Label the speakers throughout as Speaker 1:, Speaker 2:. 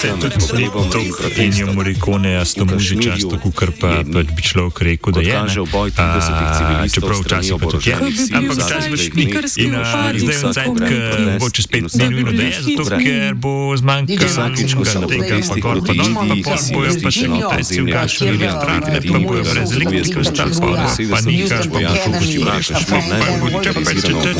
Speaker 1: Ennio Morricone s to muzičasto, kukar pa bi človek rekel, da je. Čeprav včasih pa tudi je. Ampak včasih pač ni. In zdaj je cajt, ki bo čez 5 minut, da je, zato ker bo zmanjkalo tega, pa gor pa dol, pa bojo pač testi v kakšni elektrarne, pa bojo brez elektrike ostali spodaj, pa nikar, pa bo šel gospodarstvo, pa bo čepaj,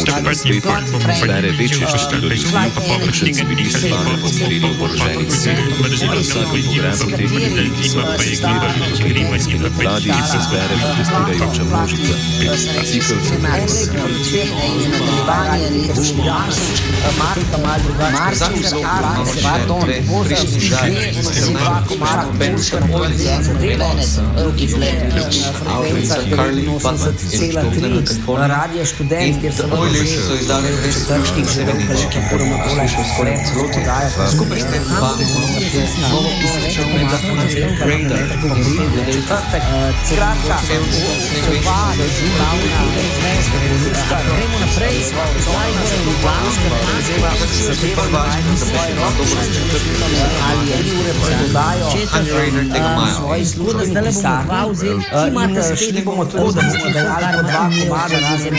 Speaker 2: Radio študent, kjer sem so izdali četrčki, že veliki forma tole skoraj celo podaja. Skupaj s tem pa novo pisatelj med zakonodajem Grader. Četrtek, skratka, dva glavna izmenska, gremo naprej, znajmo se v Blanska, se treba važno svoje ali je ure podajo svoji službi pisatelj. Šli bomo tako, da bomo dajali po dva komada razen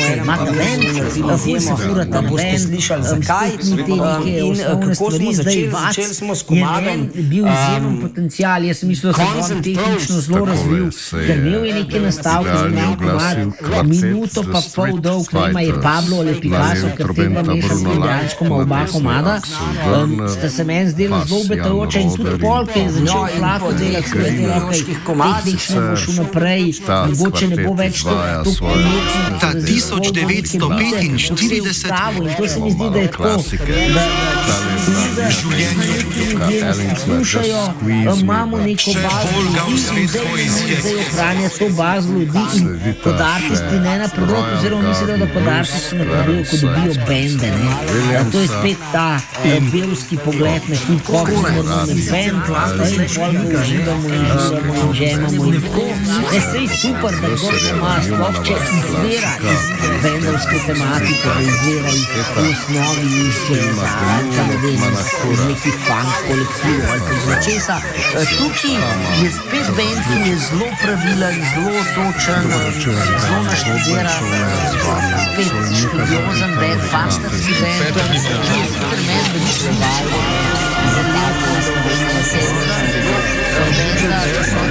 Speaker 2: da boste slišali zakaj in kako smo začeli smo s komadom
Speaker 3: bil izjemen potencial, jaz mislim, da se je tehnično zelo razvil, ker imel je neke nastavke za moj komad, minuto pa pol dolg, nema je Pablo ali Picasso, ker tega meša s dejansko ima oba komada, sta se meni zdeli zelo obetajoča in tudi pol, ki je začel lahko delati svoje delokaj, tehnično bo šel naprej, mogoče ne bo več to poletno.
Speaker 4: Ta 1945
Speaker 3: in to se mi zdi, da je tako, da ljudje slušajo, imamo neko bazo ljudi, zdaj ohranja to bazo ljudi in kot artisti ne napredok, oziroma mislijo, da kot artisti napredujo, ko dobijo bende, ne. To je spet ta belski pogled na hip-hop, moderni bend, in pol mu uživamo in žemamo in tako. Sej super, da gor ima sploh, če izvira iz bendovske tematike, da izvira v osnovi iz nekih funk kolektivov ali pa iz česa. Tukaj je spet bend, ki je zelo pravilen, zelo točen, zelo naštudiran, spet študiozen bend, fantastisk bend, ki je sicer meni veliko vajo za tako zgodovino seveda. Benda, da so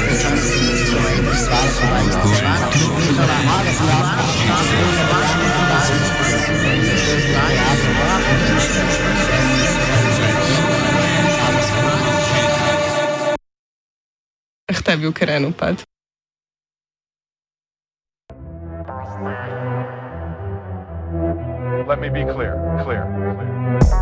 Speaker 5: Kdaj je bil karen upad?
Speaker 6: Let me be clear.